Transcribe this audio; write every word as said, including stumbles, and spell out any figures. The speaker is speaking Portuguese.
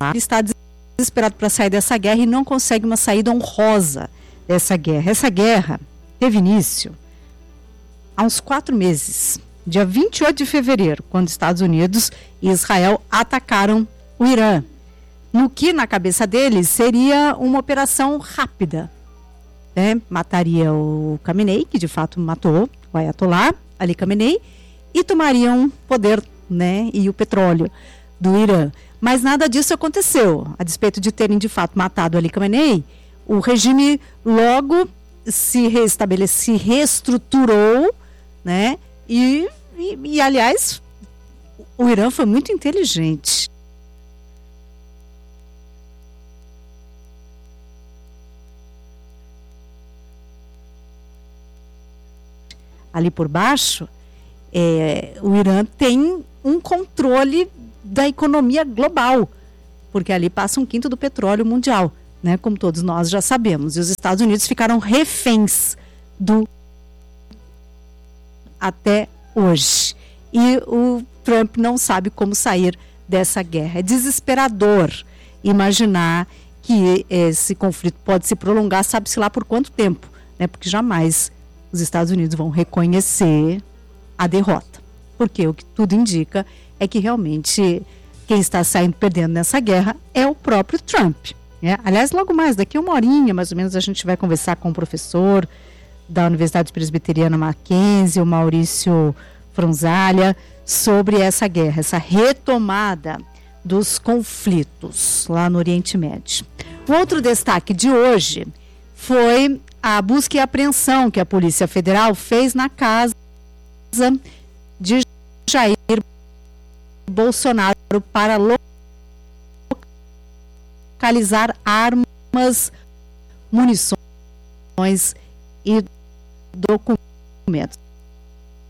Ele está desesperado para sair dessa guerra e não consegue uma saída honrosa dessa guerra. Essa guerra teve início há uns quatro meses, dia vinte e oito de fevereiro, quando Estados Unidos e Israel atacaram o Irã, no que na cabeça deles seria uma operação rápida, né? Mataria o Khamenei, que de fato matou o Ayatollah Ali Khamenei, e tomariam poder, né, e o petróleo do Irã. Mas nada disso aconteceu. A despeito de terem de fato matado Ali Khamenei, o regime logo se restabeleceu, se reestruturou, né? E, e, e, aliás, o Irã foi muito inteligente. Ali por baixo, é, o Irã tem um controle da economia global, porque ali passa um quinto do petróleo mundial, né, como todos nós já sabemos. E os Estados Unidos ficaram reféns do até hoje. E o Trump não sabe como sair dessa guerra. É desesperador imaginar que esse conflito pode se prolongar, sabe-se lá por quanto tempo, né, porque jamais os Estados Unidos vão reconhecer a derrota. Porque o que tudo indica é que realmente quem está saindo perdendo nessa guerra é o próprio Trump, né? Aliás, logo mais, daqui a uma horinha, mais ou menos, a gente vai conversar com o professor da Universidade Presbiteriana Mackenzie, o Maurício Fronzalha, sobre essa guerra, essa retomada dos conflitos lá no Oriente Médio. O outro destaque de hoje foi a busca e apreensão que a Polícia Federal fez na casa de Jair Bolsonaro para localizar armas, munições e documentos.